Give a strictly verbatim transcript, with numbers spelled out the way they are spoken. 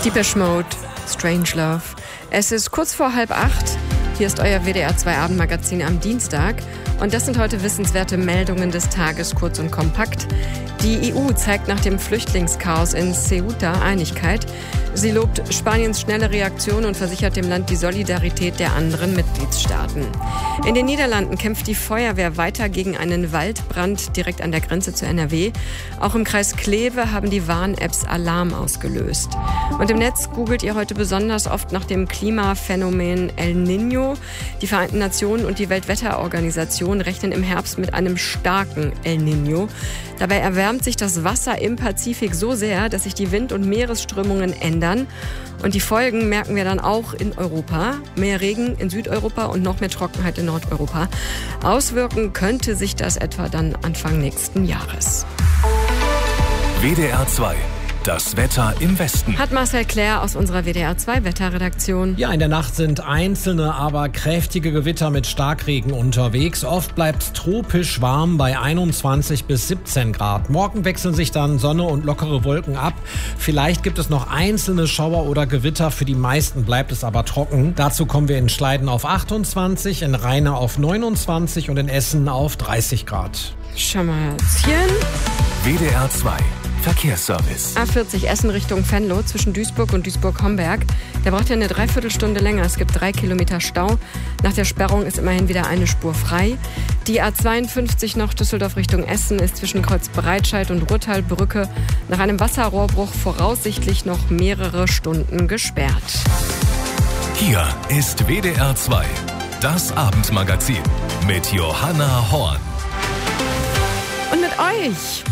Depeche Mode, Strangelove. Es ist kurz vor halb acht. Hier ist euer W D R zwei Abendmagazin am Dienstag. Und das sind heute wissenswerte Meldungen des Tages, kurz und kompakt. Die E U zeigt nach dem Flüchtlingschaos in Ceuta Einigkeit. Sie lobt Spaniens schnelle Reaktion und versichert dem Land die Solidarität der anderen Mitgliedstaaten. In den Niederlanden kämpft die Feuerwehr weiter gegen einen Waldbrand direkt an der Grenze zu N R W. Auch im Kreis Kleve haben die Warn-Apps Alarm ausgelöst. Und im Netz googelt ihr heute besonders oft nach dem Klimaphänomen El Niño. Die Vereinten Nationen und die Weltwetterorganisation rechnen im Herbst mit einem starken El Niño. Dabei erwärmt sich das Wasser im Pazifik so sehr, dass sich die Wind- und Meeresströmungen ändern. Und die Folgen merken wir dann auch in Europa. Mehr Regen in Südeuropa und noch mehr Trockenheit in Nordeuropa. Auswirken könnte sich das etwa dann Anfang nächsten Jahres. W D R zwei. Das Wetter im Westen. Hat Marcel Claire aus unserer W D R zwei Wetterredaktion. Ja, in der Nacht sind einzelne, aber kräftige Gewitter mit Starkregen unterwegs. Oft bleibt es tropisch warm bei einundzwanzig bis siebzehn Grad. Morgen wechseln sich dann Sonne und lockere Wolken ab. Vielleicht gibt es noch einzelne Schauer oder Gewitter. Für die meisten bleibt es aber trocken. Dazu kommen wir in Schleiden auf achtundzwanzig, in Rheine auf neunundzwanzig und in Essen auf dreißig Grad. Schamazchen. W D R zwei. Verkehrsservice. A vierzig Essen Richtung Venlo zwischen Duisburg und Duisburg-Homberg. Der braucht ja eine Dreiviertelstunde länger. Es gibt drei Kilometer Stau. Nach der Sperrung ist immerhin wieder eine Spur frei. Die A zweiundfünfzig noch Düsseldorf Richtung Essen ist zwischen Kreuz Breitscheid und Ruhrtalbrücke nach einem Wasserrohrbruch voraussichtlich noch mehrere Stunden gesperrt. Hier ist W D R zwei. Das Abendmagazin mit Johanna Horn. Und mit euch.